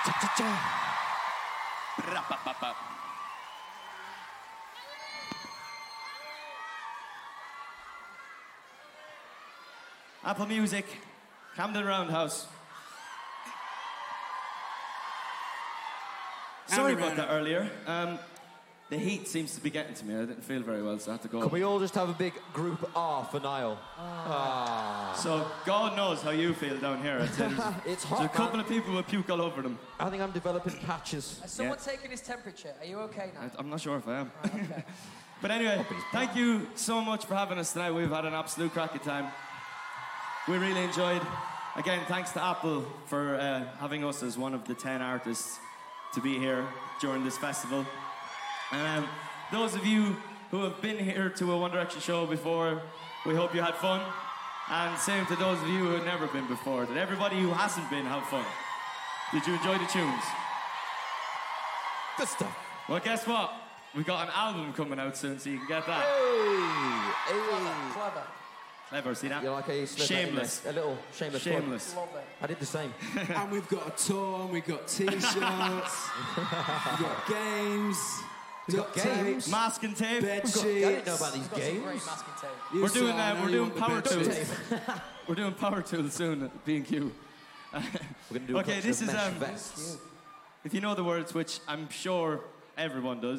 Apple Music, Camden Roundhouse. Sorry about that earlier. The heat seems to be getting to me. I didn't feel very well, so I had to go. Can we all just have a big group R for Niall? So God knows how you feel down here. It's hot, There's a couple of people with puke all over them. I think I'm developing patches. Has someone taken his temperature? Are you okay now? I'm not sure if I am. Right, okay. But anyway, thank you so much for having us tonight. We've had an absolute cracking time. We really enjoyed. Again, thanks to Apple for having us as one of the 10 artists to be here during this festival. And those of you who have been here to a One Direction show before, we hope you had fun. And same to those of you who have never been before. Did everybody who hasn't been have fun? Did you enjoy the tunes? Good stuff. Well, guess what? We've got an album coming out soon, so you can get that. Hey! Clever. Clever, see that? You like how you slid Shameless. that in there? A little shameless. Shameless. Love it. I did the same. And we've got a tour, and we've got t-shirts, we've got games, We've got games? Mask and tape. bed I sheets. didn't know about these Got some games. great masking tape. You We're saw, doing I know we're you doing want the power bed tools. sheets. We're doing power tools soon at B&Q. We're going to do Okay, a this bunch is of mesh vests. if you know the words, which I'm sure everyone does.